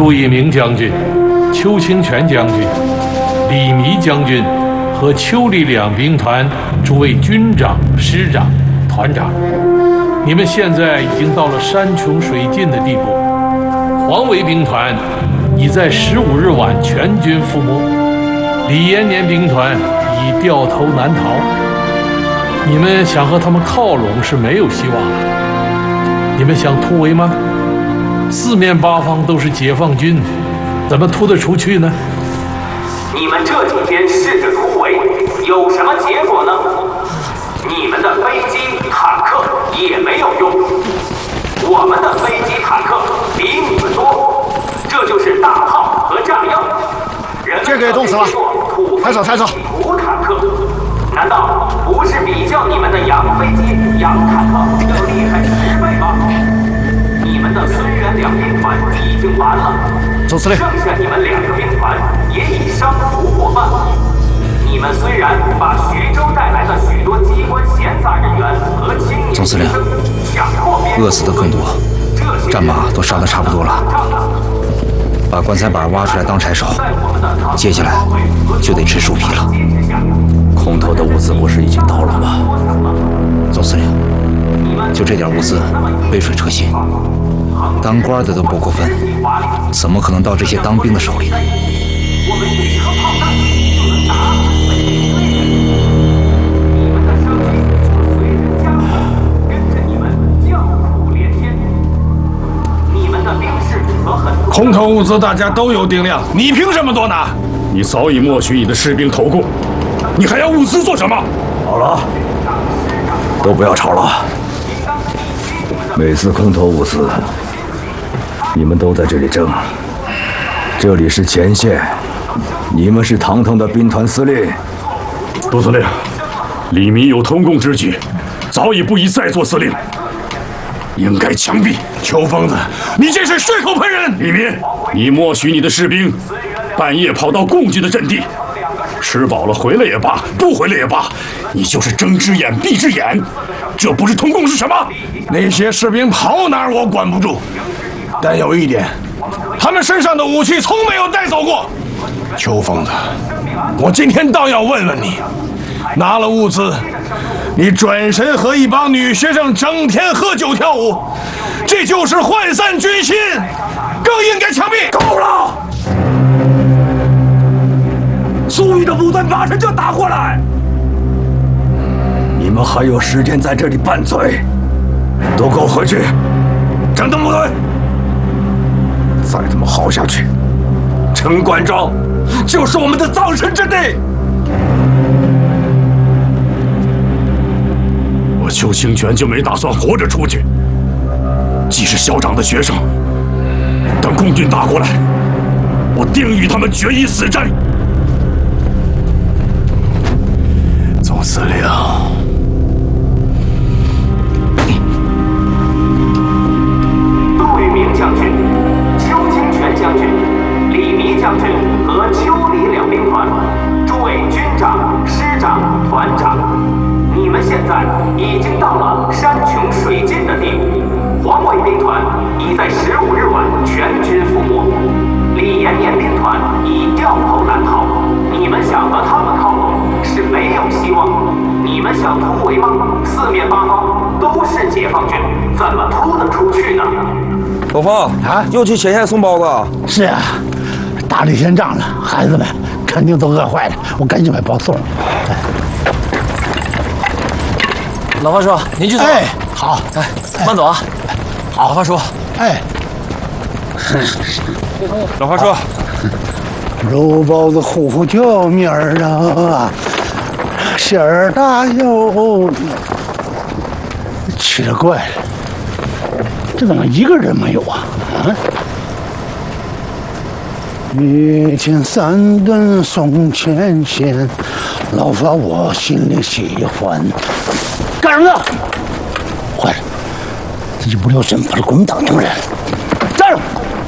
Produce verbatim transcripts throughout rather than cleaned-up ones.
杜聿明将军、邱清泉将军、李弥将军和邱李两兵团诸位军长、师长、团长，你们现在已经到了山穷水尽的地步。黄维兵团已在十五日晚全军覆没，李延年兵团已掉头难逃。你们想和他们靠拢是没有希望了。你们想突围吗？四面八方都是解放军，怎么突得出去呢？ 你们这几天试着突围，有什么结果呢？你们的飞机、坦克也没有用，我们的飞机、坦克比你们多，这就是大炮和炸药。 这个也冻死了，抬手抬手。 土坦克，难道不是比较你们的洋飞机、洋坦克要厉害十倍吗？你们的孙元两兵团已经完了， 总司令， 剩下你们两个兵团也已伤服过半。你们虽然把徐州带来的许多机关闲杂人员和青年总司令，饿死的更多，战马都杀得差不多了，把棺材板挖出来当柴烧，接下来就得吃树皮了。 空投的物资不是已经到了吗？ 总司令，就这点物资，杯水车薪，当官的都不过分，怎么可能到这些当兵的手里呢？ 我们一颗炮弹就能打死每一个人。你们的生命随着家谱，跟着你们叫苦连天。你们的兵士和很多空投物资大家都有定量，你凭什么多拿？ 你早已默许你的士兵投共，你还要物资做什么？ 好了，都不要吵了。每次空投物资，你们都在这里争，这里是前线。你们是堂堂的兵团司令， 杜司令，李弥有通共之举，早已不宜再做司令，应该枪毙。 邱疯子，你这是血口喷人！ 李弥，你默许你的士兵半夜跑到共军的阵地，吃饱了回来也罢，不回来也罢，你就是睁只眼闭只眼，这不是通共是什么？ 那些士兵跑哪儿我管不住，但有一点，他们身上的武器从没有带走过。邱疯子，我今天倒要问问你，拿了物资，你转身和一帮女学生整天喝酒跳舞，这就是涣散军心，更应该枪毙。 够了！苏玉的部队马上就打过来，你们还有时间在这里拌嘴？都给我回去，整顿部队！再这么耗下去，陈关庄就是我们的葬身之地。 我邱清泉就没打算活着出去。既是校长的学生，等共军打过来，我定与他们决一死战。 总司令， 杜聿明将军、邱清泉将军、李弥将军和邱李两兵团诸位军长、师长、团长，你们现在已经到了山穷水尽的地步。黄维兵团已在十五日晚全军覆没，李延年兵团已掉头难逃。你们想和他们靠拢是没有希望。你们想突围吗？四面八方都是解放军，怎么突得出去呢？ 老方啊，又去前线送包子？ 是啊，打了一天仗了，孩子们肯定都饿坏了，我赶紧把包送。 老方叔，您去走。 哎，好， 哎，慢走啊。好，老方叔。 哎， 老方叔， 肉包子糊糊叫面儿啊，馅儿大哟。奇了怪了，这怎么一个人没有啊？啊！一天三顿送前线，老法我心里喜欢。干什么呢？坏了，一不留神把这国民党弄来了。站住！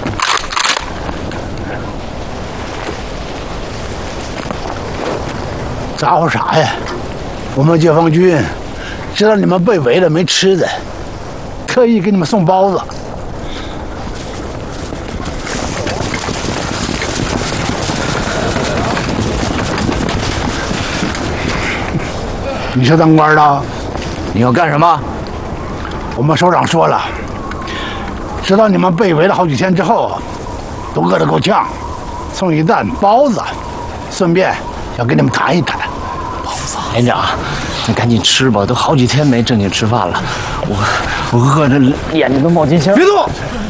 咋呼啥呀？我们解放军知道你们被围了没吃的，特意给你们送包子。 你是当官的？ 你要干什么？ 我们首长说了，知道你们被围了好几天之后，都饿得够呛，送一担包子，顺便要跟你们谈一谈。 连长，你赶紧吃吧，都好几天没正经吃饭了，我我饿着眼睛都冒金星。 别动！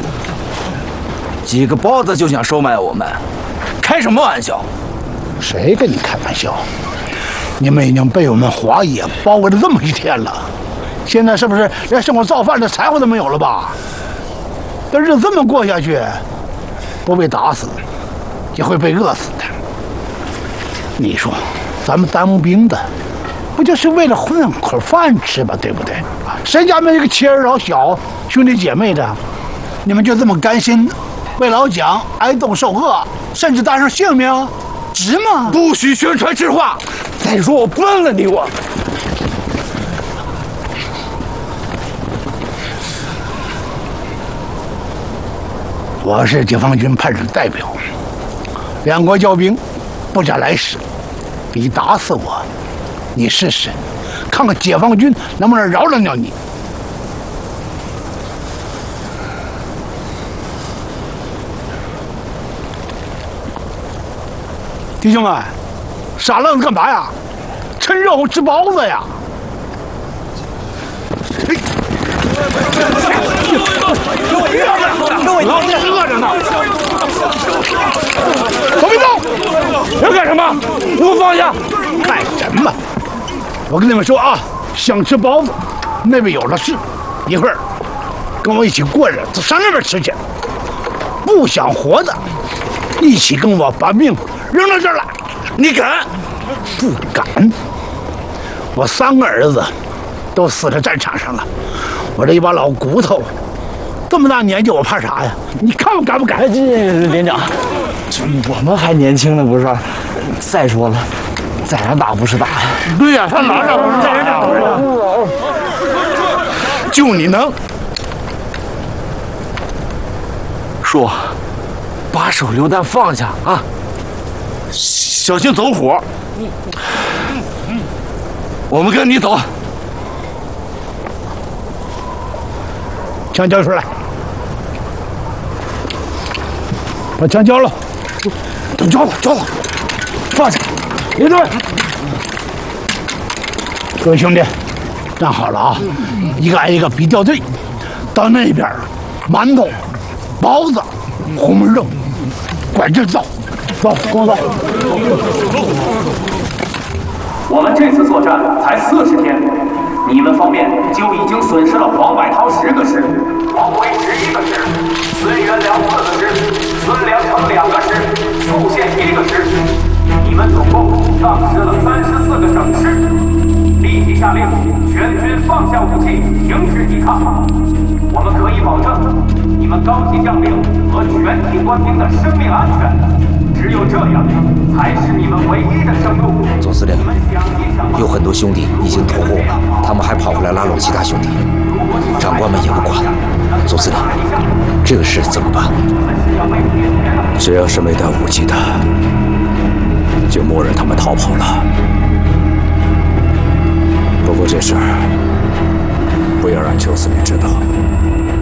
几个包子就想收买我们，开什么玩笑？ 谁跟你开玩笑？你们已经被我们华野包围了这么几天了，现在是不是连生活造饭的柴火都没有了吧？这日子这么过下去，不被打死，也会被饿死的。你说，咱们当兵的，不就是为了混口饭吃吧，对不对？谁家没一个妻儿老小、兄弟姐妹的？你们就这么甘心为老蒋挨冻受饿，甚至搭上性命，值吗？ 不许宣传吃话！再说我问了你，我我是解放军派出的代表，两国交兵，不斩来使，你打死我，你试试，看看解放军能不能饶得了你。弟兄们，傻愣子干嘛呀？趁热乎吃包子呀！ 跟我一起饿着呢！ 走别动！ 要干什么？给我放下！ 干什么？我跟你们说啊，想吃包子，那边有了是，一会儿跟我一起过日子，上那边吃去。不想活的，一起跟我把命扔到这儿来。 你敢？ 不敢。我三个儿子都死在战场上了，我这一把老骨头，这么大年纪我怕啥呀？你看我敢不敢？ 这连长，我们还年轻呢，不是？再说了，在哪打不是打呀？ 对呀，上哪打不是打呀？ 就你能。 说，把手榴弹放下啊！小心走火。我们跟你走。 枪交出来，把枪交了，都交了，交了，放下，立正。各位兄弟，站好了啊，一个挨一个比调队，到那边，馒头、包子、红焖肉，管这走，走，跟我走。 我们这次作战才四十天，你们方面就已经损失了黄百韬十个师，王维十一个师，孙元良四个师，孙良诚两个师，宿县一个师，你们总共丧失了三十四个整师。立即下令，全军放下武器，停止抵抗。我们可以保证你们高级将领和全体官兵的生命安全。只有这样，才是你们唯一的生路。 总司令，有很多兄弟已经投后了，他们还跑回来拉拢其他兄弟，长官们也不管。总司令，这个事怎么办？ 只要是没带武器的，就默认他们逃跑了。不过这事儿不要让邱司令知道。